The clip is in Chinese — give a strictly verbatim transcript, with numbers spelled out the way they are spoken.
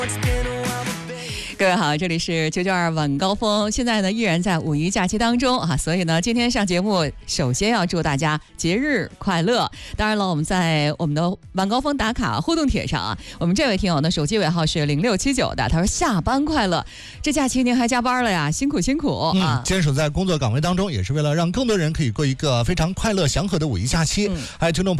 各位好，这里是九九二晚高峰，现在呢依然在五一假期当中啊，所以呢今天上节目首先要祝大家节日快乐。当然了，我们在我们的晚高峰打卡互动帖上啊，我们这位听友呢手机尾号是零六七九的，他说下班快乐，这假期您还加班了呀，辛苦辛苦啊！ 嗯，坚守在工作岗位当中，也是为了让更多人可以过一个非常快乐祥和的五一假期。嗯、还有听众朋友。